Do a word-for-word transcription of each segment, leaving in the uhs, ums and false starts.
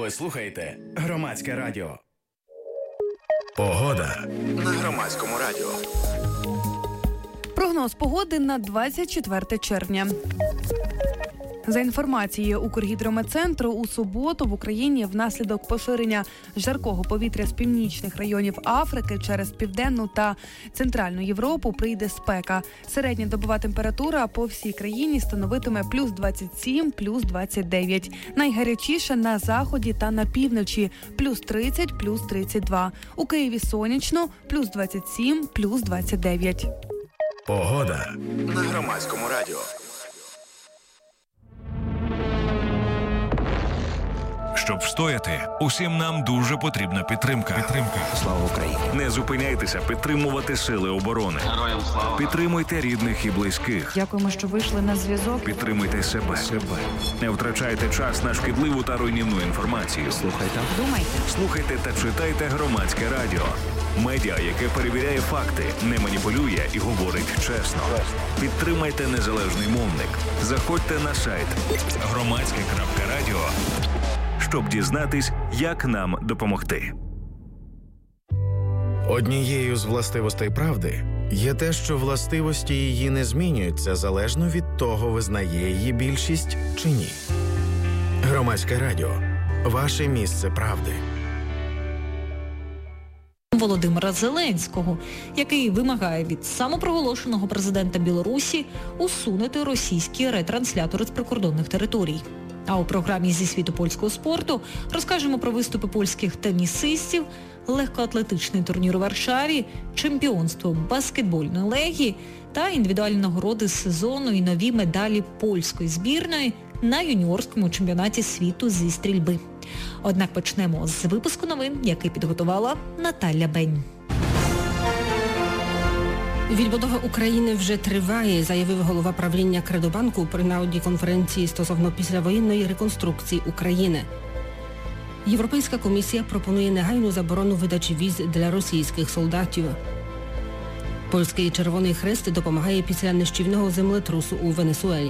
Ви слухаєте Громадське радіо. Погода на Громадському радіо. Прогноз погоди на двадцять четверте червня. За інформацією Укргідрометцентру, у суботу в Україні внаслідок поширення жаркого повітря з північних районів Африки через Південну та Центральну Європу прийде спека. Середня добова температура по всій країні становитиме плюс двадцять сім, плюс двадцять дев'ять. Найгарячіше на заході та на півночі – плюс тридцять, плюс тридцять два. У Києві сонячно – плюс двадцять сім, плюс двадцять дев'ять. Погода на Громадському радіо. Щоб встояти, усім нам дуже потрібна підтримка. Підтримка. Слава Україні! Не зупиняйтеся підтримувати сили оборони. Героям слава! Підтримуйте рідних і близьких. Дякуємо, що вийшли на зв'язок. Підтримуйте себе. себе. Не втрачайте час на шкідливу та руйнівну інформацію. Слухайте. Думайте. Слухайте та читайте Громадське радіо. Медіа, яке перевіряє факти, не маніпулює і говорить чесно. Підтримайте незалежний мовник. Заходьте на сайт громадське крапка радіо, щоб дізнатись, як нам допомогти. Однією з властивостей правди є те, що властивості її не змінюються залежно від того, визнає її більшість чи ні. Громадське радіо. Ваше місце правди. Володимира Зеленського, який вимагає від самопроголошеного президента Білорусі усунути російські ретранслятори з прикордонних територій. А у програмі «Зі світу польського спорту» розкажемо про виступи польських тенісистів, легкоатлетичний турнір у Варшаві, чемпіонство баскетбольної легії та індивідуальні нагороди сезону і нові медалі польської збірної на юніорському чемпіонаті світу зі стрільби. Однак почнемо з випуску новин, який підготувала Наталя Бень. Відбудова України вже триває, заявив голова правління Кредобанку при нагоді конференції стосовно післявоєнної реконструкції України. Європейська комісія пропонує негайну заборону видачі віз для російських солдатів. Польський Червоний Хрест допомагає після нищівного землетрусу у Венесуелі.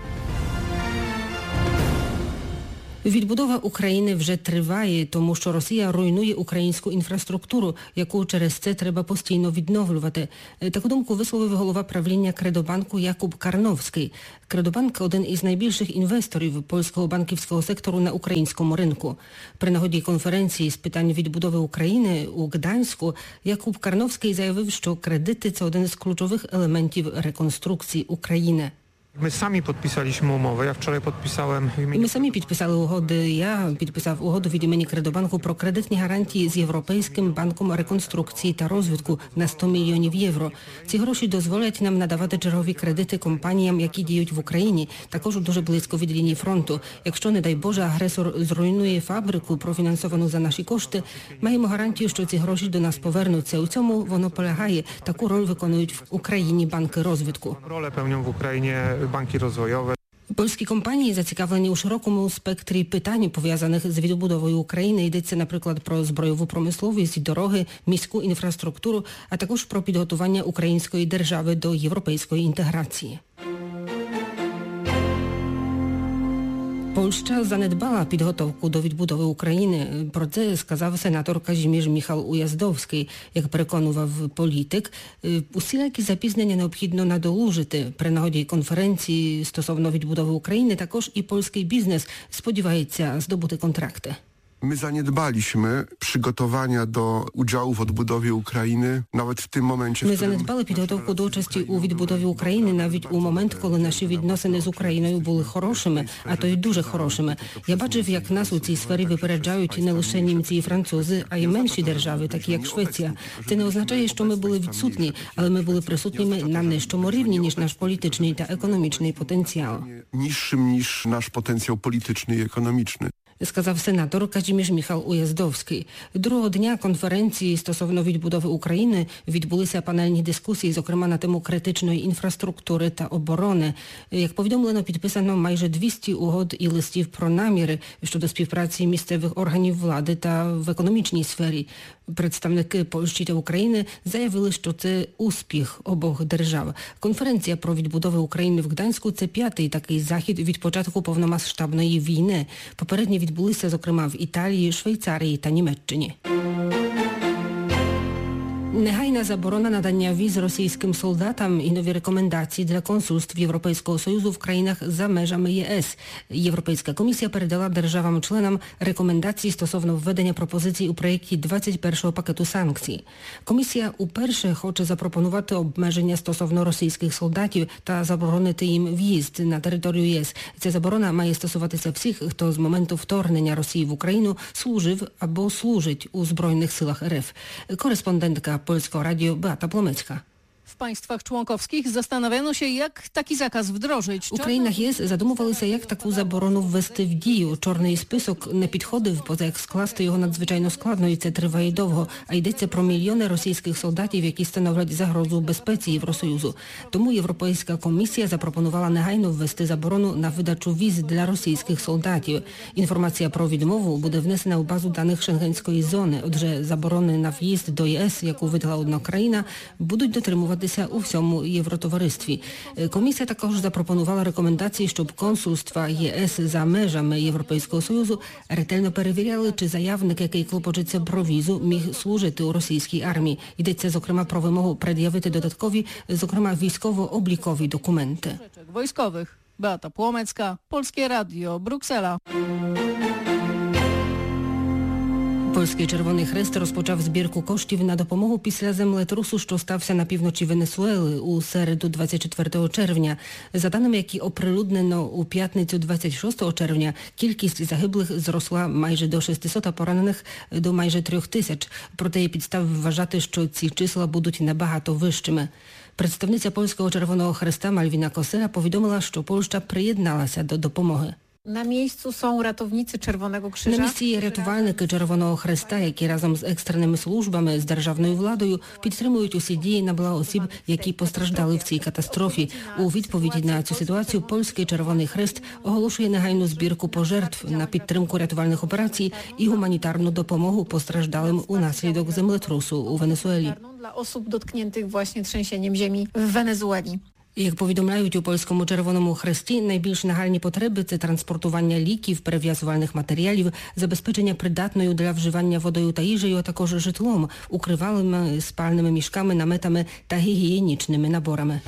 Відбудова України вже триває, тому що Росія руйнує українську інфраструктуру, яку через це треба постійно відновлювати. Таку думку висловив голова правління Кредобанку Якуб Карновський. Кредобанк – один із найбільших інвесторів польського банківського сектору на українському ринку. При нагоді конференції з питань відбудови України у Гданську Якуб Карновський заявив, що кредити – це один із ключових елементів реконструкції України. Ми самі підписали умову. Я вчора підписав в імені... Ми самі підписали угоди. Я підписав угоду від імені Кредобанку про кредитні гарантії з Європейським банком реконструкції та розвитку на сто мільйонів євро. Ці гроші дозволять нам надавати чергові кредити компаніям, які діють в Україні, також дуже близько від лінії фронту. Якщо, не дай Боже, агресор зруйнує фабрику, профінансовану за наші кошти, маємо гарантію, що ці гроші до нас повернуться. У цьому воно полягає. Таку роль виконують в Україні банки розвитку. Роль певню в Україні банки розвойові. Польські компанії зацікавлені у широкому спектрі питань, пов'язаних з відбудовою України. Йдеться, наприклад, про збройову промисловість, дороги, міську інфраструктуру, а також про підготування української держави до європейської інтеграції. Польща занедбала підготовку до відбудови України. Про це сказав сенатор Казімірz Michał Ujazdowski. Як переконував політик, усілякі запізнення необхідно надолужити. При нагоді конференції стосовно відбудови України також і польський бізнес сподівається здобути контракти. My zaniedbaliśmy przygotowania do udziału w odbudowie Ukrainy, nawet w tym momencie. Ми занедбали підготовку до участі у відбудові України навіть у момент, коли наші відносини з Україною були хорошими, а то й дуже хорошими. Я бачив, як нас у цій сфері випереджають не лише німці і французи, а й менші держави, такі як Швеція. Це не означає, що ми були відсутні, але ми були присутніми на нижчому рівні, ніж наш політичний та економічний потенціал. Niższym niż nasz potencjał polityczny i ekonomiczny. Сказав сенатор Казімірz Michał Ujazdowski. Другого дня конференції стосовно відбудови України відбулися панельні дискусії, зокрема на тему критичної інфраструктури та оборони. Як повідомлено, підписано майже двісті угод і листів про наміри щодо співпраці місцевих органів влади та в економічній сфері. Представники Польщі та України заявили, що це успіх обох держав. Конференція про відбудову України в Гданську – це п'ятий такий захід від початку повномасштабної війни. Попередні від відбулися, зокрема, в Італії, Швейцарії та Німеччині. Негайна заборона надання віз російським солдатам і нові рекомендації для консульств Європейського Союзу в країнах за межами ЄС. Європейська комісія передала державам-членам рекомендації стосовно введення пропозицій у проєкті двадцять першого пакету санкцій. Комісія уперше хоче запропонувати обмеження стосовно російських солдатів та заборонити їм в'їзд на територію ЄС. Ця заборона має стосуватися всіх, хто з моменту вторгнення Росії в Україну служив або служить у Збройних силах РФ. Кореспондентка Polskiego Radio Beata Plomecka. W państwach członkowskich zastanawiano się, jak taki zakaz wdrożyć. У країнах ЄС задумувалися, як таку заборону ввести в дію. Чорний список не підходив, поза як скласти його надзвичайно складно, і це триває довго. А йдеться про мільйони російських солдатів, які становлять загрозу безпеці Євросоюзу. Тому Європейська комісія запропонувала негайно ввести заборону на видачу віз для російських солдатів. Інформація про відмову буде внесена у базу даних Шенгенської зони. Отже, заборони на в'їзд до ЄС, яку видала одна країна, будуть дотримуватися у всьому євротоваристві. Комісія також запропонувала рекомендації, щоб консульства ЄС за межами Європейського Союзу ретельно перевіряли, чи заявник, який клопочеться про візу, міг служити у російській армії. Йдеться, зокрема, про вимогу пред'явити додаткові, зокрема, військово-облікові документи. Wojskowych. Beata Płomecka, Polskie Radio, Bruksela. Польський Червоний Хрест розпочав збірку коштів на допомогу після землетрусу, що стався на півночі Венесуели у середу двадцять четвертого червня. За даними, які оприлюднено у п'ятницю двадцять шостого червня, кількість загиблих зросла майже до шестисот, а поранених до майже трьох тисяч. Проте є підстав вважати, що ці числа будуть набагато вищими. Представниця Польського Червоного Хреста Мальвіна Косера повідомила, що Польща приєдналася до допомоги. На місці są ratownicy Czerwonego Krzyża. На місці є рятувальники Червоного Хреста, які разом з екстреними службами, з державною владою підтримують усі дії на благо осіб, які постраждали в цій катастрофі. У відповіді на цю ситуацію Польський Червоний Хрест оголошує негайну збірку пожертв на підтримку рятувальних операцій і гуманітарну допомогу постраждалим унаслідок землетрусу у Венесуелі. Dla osób dotkniętych właśnie trzęsieniem ziemi w Wenezueli. Як повідомляють у Польському Червоному Хресті, найбільш нагальні потреби – це транспортування ліків, перев'язувальних матеріалів, забезпечення придатною для вживання водою та їжею, а також житлом, укривалими, спальними мішками, наметами та гігієнічними наборами.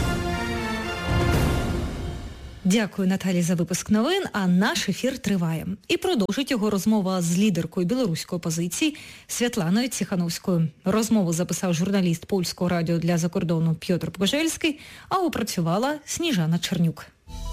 Дякую, Наталі, за випуск новин, а наш ефір триває. І продовжить його розмова з лідеркою білоруської опозиції Світланою Ціхановською. Розмову записав журналіст Польського радіо для закордону Пьотр Погожельський, а опрацювала Сніжана Чернюк.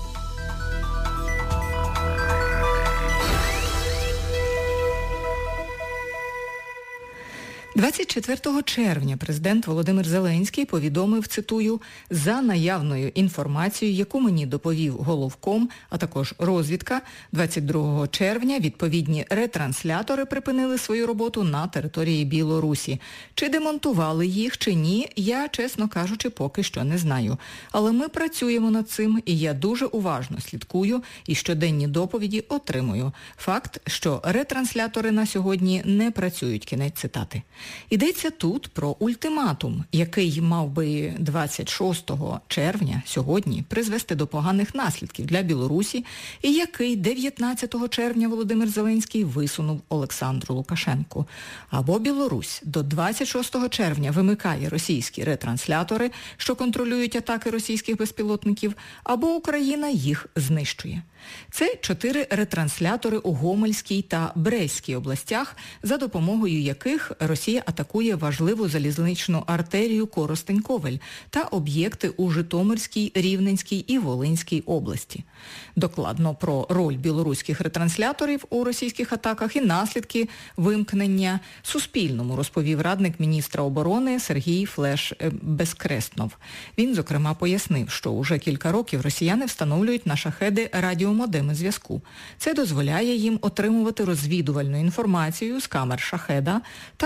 двадцять четвертого червня президент Володимир Зеленський повідомив, цитую, «За наявною інформацією, яку мені доповів головком, а також розвідка, двадцять другого червня відповідні ретранслятори припинили свою роботу на території Білорусі. Чи демонтували їх, чи ні, я, чесно кажучи, поки що не знаю. Але ми працюємо над цим, і я дуже уважно слідкую і щоденні доповіді отримую. Факт, що ретранслятори на сьогодні не працюють». Кінець цитати. Йдеться тут про ультиматум, який мав би двадцять шостого червня, сьогодні, призвести до поганих наслідків для Білорусі, і який дев'ятнадцятого червня Володимир Зеленський висунув Олександру Лукашенку. Або Білорусь до двадцять шостого червня вимикає російські ретранслятори, що контролюють атаки російських безпілотників, або Україна їх знищує. Це чотири ретранслятори у Гомельській та Брестській областях, за допомогою яких Росія атакує важливу залізничну артерію Коростень-Ковель та об'єкти у Житомирській, Рівненській і Волинській області. Докладно про роль білоруських ретрансляторів у російських атаках і наслідки вимкнення Суспільному розповів радник міністра оборони Сергій Флеш-Безкреснов. Він, зокрема, пояснив, що уже кілька років росіяни встановлюють на шахеди радіомодеми зв'язку. Це дозволяє їм отримувати розвідувальну інформацію з камер шахеда та керувати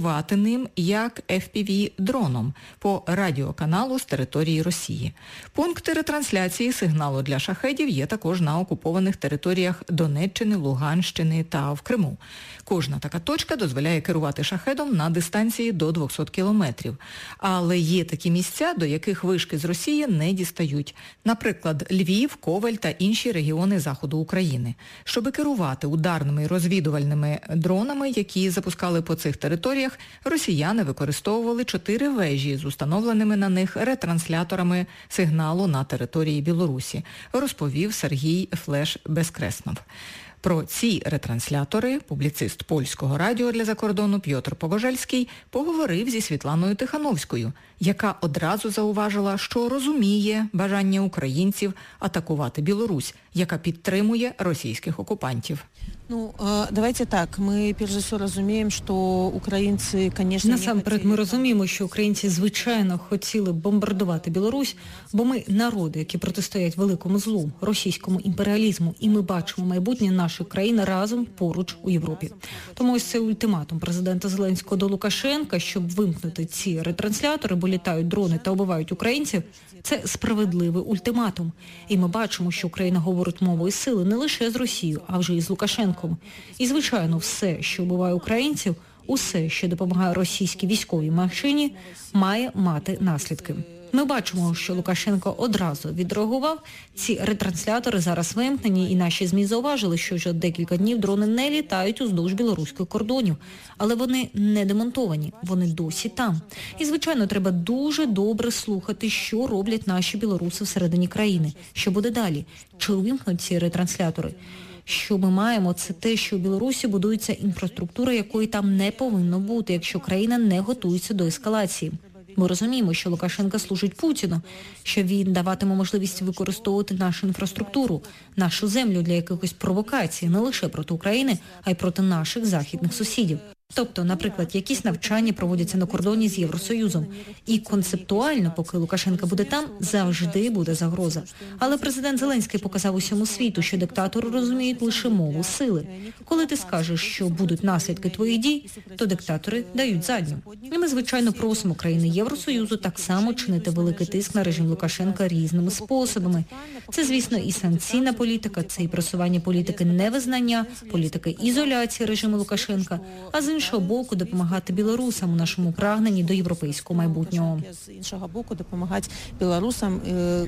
керувати ним як еф пі ві-дроном по радіоканалу з території Росії. Пункти ретрансляції сигналу для шахедів є також на окупованих територіях Донеччини, Луганщини та в Криму. Кожна така точка дозволяє керувати шахедом на дистанції до двісті кілометрів. Але є такі місця, до яких вишки з Росії не дістають. Наприклад, Львів, Ковель та інші регіони заходу України. Щоби керувати ударними і розвідувальними дронами, які запускали по цих територіях, росіяни використовували чотири вежі з установленими на них ретрансляторами сигналу на території Білорусі, розповів Сергій Флеш Безкреснов. Про ці ретранслятори публіцист Польського радіо для закордону Пьотр Погожельський поговорив зі Світланою Тихановською, яка одразу зауважила, що розуміє бажання українців атакувати Білорусь, яка підтримує російських окупантів. Ну, давайте так, ми перш за все розуміємо, що українці, звісно, насамперед ми розуміємо, що українці, звичайно, хотіли бомбардувати Білорусь, бо ми народи, які протистоять великому злу, російському імперіалізму, і ми бачимо майбутнє нашої країни разом поруч у Європі. Тому ось цей ультиматум президента Зеленського до Лукашенка, щоб вимкнути ці ретранслятори, бо літають дрони та вбивають українців, це справедливий ультиматум. І ми бачимо, що Україна говорить мовою сили не лише з Росією, а вже і з Лукашенком. І, звичайно, все, що вбиває українців, усе, що допомагає російській військовій машині, має мати наслідки. Ми бачимо, що Лукашенко одразу відреагував. Ці ретранслятори зараз вимкнені, і наші ЗМІ зауважили, що вже декілька днів дрони не літають уздовж білоруських кордонів. Але вони не демонтовані, вони досі там. І, звичайно, треба дуже добре слухати, що роблять наші білоруси всередині країни. Що буде далі? Чи увімкнуть ці ретранслятори? Що ми маємо, це те, що у Білорусі будується інфраструктура, якої там не повинно бути, якщо країна не готується до ескалації. Ми розуміємо, що Лукашенко служить Путіну, що він даватиме можливість використовувати нашу інфраструктуру, нашу землю для якихось провокацій, не лише проти України, а й проти наших західних сусідів. Тобто, наприклад, якісь навчання проводяться на кордоні з Євросоюзом. І концептуально, поки Лукашенко буде там, завжди буде загроза. Але президент Зеленський показав усьому світу, що диктатори розуміють лише мову сили. Коли ти скажеш, що будуть наслідки твоїх дій, то диктатори дають задню. І ми, звичайно, просимо країни Євросоюзу так само чинити великий тиск на режим Лукашенка різними способами. Це, звісно, і санкційна політика, це і просування політики невизнання, політики ізоляції режиму Лукашенка, а з іншого боку допомагати білорусам у нашому прагненні до європейського майбутнього. З іншого боку допомагати білорусам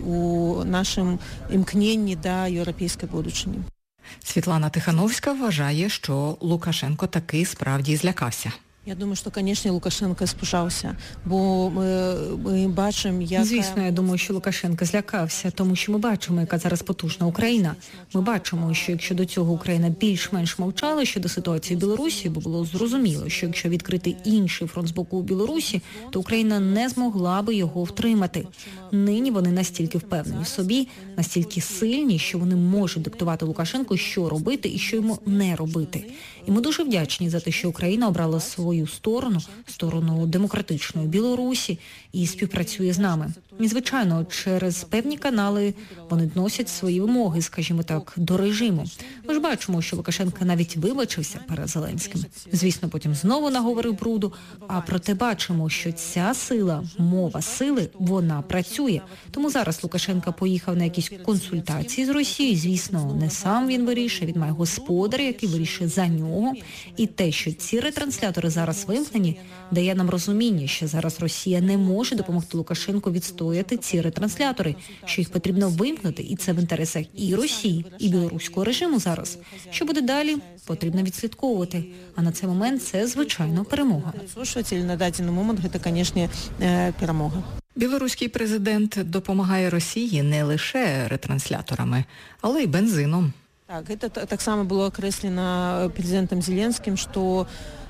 у нашому імкненні до європейської будучини. Світлана Тихановська вважає, що Лукашенко таки справді злякався. Я думаю, що, звісно, Лукашенко спужався, бо ми, ми бачимо, як... Звісно, я думаю, що Лукашенко злякався, тому що ми бачимо, яка зараз потужна Україна. Ми бачимо, що якщо до цього Україна більш-менш мовчала щодо ситуації в Білорусі, бо було зрозуміло, що якщо відкрити інший фронт з боку Білорусі, то Україна не змогла би його втримати. Нині вони настільки впевнені в собі, настільки сильні, що вони можуть диктувати Лукашенку, що робити і що йому не робити. І ми дуже вдячні за те, що Україна обрала свою сторону, сторону демократичної Білорусі і співпрацює з нами. І, звичайно, через певні канали вони вносять свої вимоги, скажімо так, до режиму. Ми ж бачимо, що Лукашенко навіть вибачився перед Зеленським. Звісно, потім знову наговорив бруду, а проте бачимо, що ця сила, мова сили, вона працює. Тому зараз Лукашенко поїхав на якісь консультації з Росією. Звісно, не сам він вирішує, він має господаря, який вирішує за нього. І те, що ці ретранслятори зараз вимкнені, дає нам розуміння, що зараз Росія не може допомогти Лукашенку відстояти ці ретранслятори, що їх потрібно вимкнути, і це в інтересах і Росії, і білоруського режиму зараз. Що буде далі, потрібно відслідковувати. А на цей момент це, звичайно, перемога. На дадений момент це, звісно, перемога. Білоруський президент допомагає Росії не лише ретрансляторами, але й бензином. Так, це так само було окреслено президентом Зеленським, що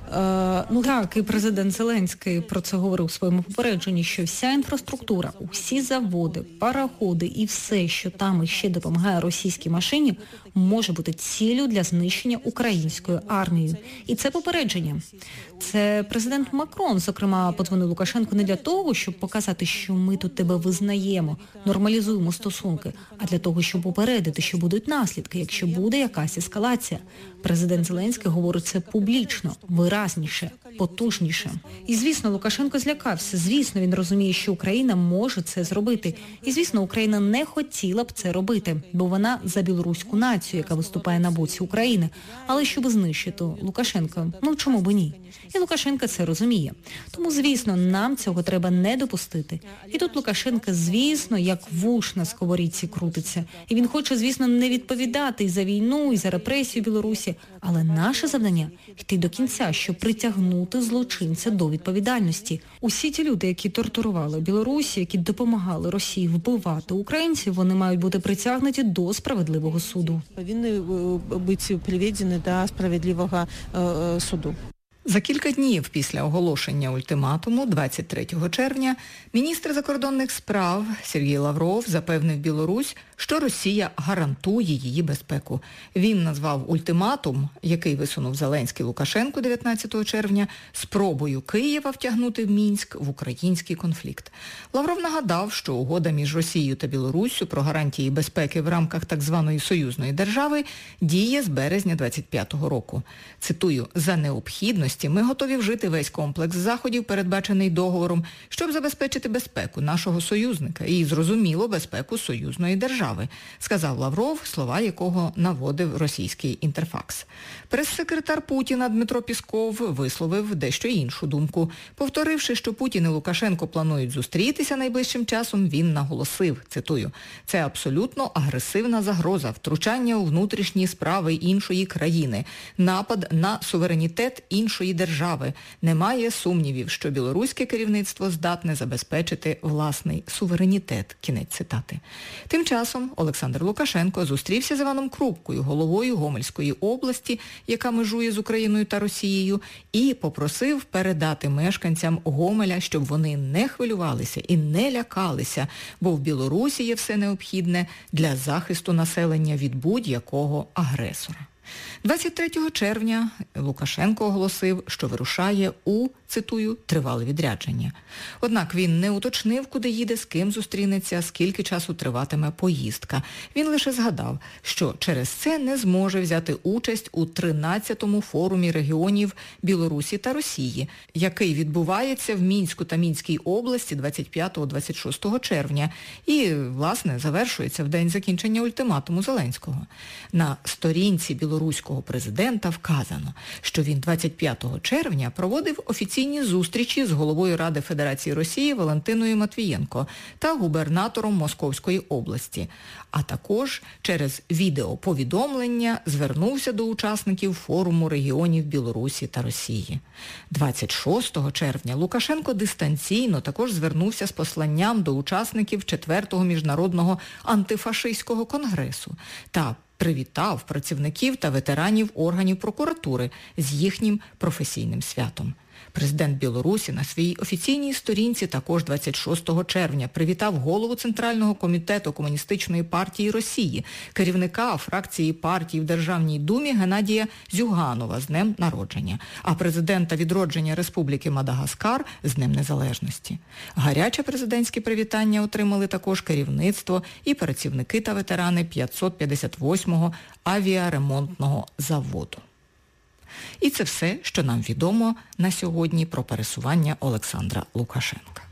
Ну так, і президент Зеленський про це говорив у своєму попередженні, що вся інфраструктура, усі заводи, пароходи і все, що там іще допомагає російській машині, може бути ціллю для знищення українською армією. І це попередження. Це президент Макрон, зокрема, подзвонив Лукашенку не для того, щоб показати, що ми тут тебе визнаємо, нормалізуємо стосунки, а для того, щоб попередити, що будуть наслідки, якщо буде якась ескалація. Президент Зеленський говорить це публічно, виразніше. потужніше. І, звісно, Лукашенко злякався. Звісно, він розуміє, що Україна може це зробити. І, звісно, Україна не хотіла б це робити, бо вона за білоруську націю, яка виступає на боці України. Але щоб знищити Лукашенка, ну чому б ні? І Лукашенко це розуміє. Тому, звісно, нам цього треба не допустити. І тут Лукашенко, звісно, як вуш на сковорідці крутиться. І він хоче, звісно, не відповідати і за війну, і за репресію Білорусі. Але наше завдання – йти до кінця, щоб притягнути злочинця до відповідальності. Усі ті люди, які тортурували Білорусі, які допомагали Росії вбивати українців, вони мають бути притягнуті до справедливого суду. Повинні бути приведені до справедливого суду. За кілька днів після оголошення ультиматуму, двадцять третього червня, міністр закордонних справ Сергій Лавров запевнив Білорусь, що Росія гарантує її безпеку. Він назвав ультиматум, який висунув Зеленський Лукашенку дев'ятнадцятого червня, спробою Києва втягнути в Мінськ в український конфлікт. Лавров нагадав, що угода між Росією та Білоруссю про гарантії безпеки в рамках так званої союзної держави діє з березня двадцять п'ятого року. Цитую, «За необхідності ми готові вжити весь комплекс заходів, передбачений договором, щоб забезпечити безпеку нашого союзника і, зрозуміло, безпеку союзної держави», сказав Лавров, слова якого наводив російський Інтерфакс. Прес-секретар Путіна Дмитро Пісков висловив дещо іншу думку. Повторивши, що Путін і Лукашенко планують зустрітися найближчим часом, він наголосив, цитую, «Це абсолютно агресивна загроза, втручання у внутрішні справи іншої країни, напад на суверенітет іншої держави. Немає сумнівів, що білоруське керівництво здатне забезпечити власний суверенітет». Кінець цитати. Тим часом Олександр Лукашенко зустрівся з Іваном Крупкою, головою Гомельської області, яка межує з Україною та Росією, і попросив передати мешканцям Гомеля, щоб вони не хвилювалися і не лякалися, бо в Білорусі є все необхідне для захисту населення від будь-якого агресора. двадцять третього червня Лукашенко оголосив, що вирушає у, цитую, «тривале відрядження». Однак він не уточнив, куди їде, з ким зустрінеться, скільки часу триватиме поїздка. Він лише згадав, що через це не зможе взяти участь у тринадцятому форумі регіонів Білорусі та Росії, який відбувається в Мінську та Мінській області двадцять п'ятого - двадцять шостого червня і, власне, завершується в день закінчення ультиматуму Зеленського. На сторінці білоруського президента вказано, що він двадцять п'ятого червня проводив офіційні зустрічі з головою Ради Федерації Росії Валентиною Матвієнко та губернатором Московської області, а також через відеоповідомлення звернувся до учасників форуму регіонів Білорусі та Росії. двадцять шостого червня Лукашенко дистанційно також звернувся з посланням до учасників четвертого міжнародного антифашистського конгресу та привітав працівників та ветеранів органів прокуратури з їхнім професійним святом. Президент Білорусі на своїй офіційній сторінці також двадцять шостого червня привітав голову Центрального комітету Комуністичної партії Росії, керівника фракції партії в Державній Думі Геннадія Зюганова з днем народження, а президента відродження Республіки Мадагаскар з Днем Незалежності. Гаряче президентське привітання отримали також керівництво і працівники та ветерани п'ятсот п'ятдесят восьмого авіаремонтного заводу. І це все, що нам відомо на сьогодні про пересування Олександра Лукашенка.